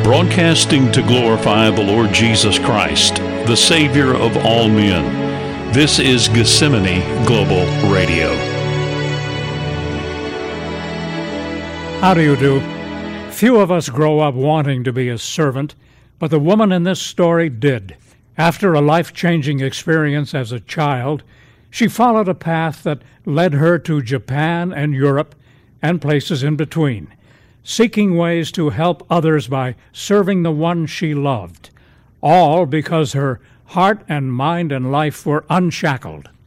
Broadcasting to glorify the Lord Jesus Christ, the Savior of all men. This is Gethsemane Global Radio. How do you do? Few of us grow up wanting to be a servant, but the woman in this story did. After a life-changing experience as a child, she followed a path that led her to Japan and Europe and places in between, seeking ways to help others by serving the one she loved, all because her heart and mind and life were unshackled.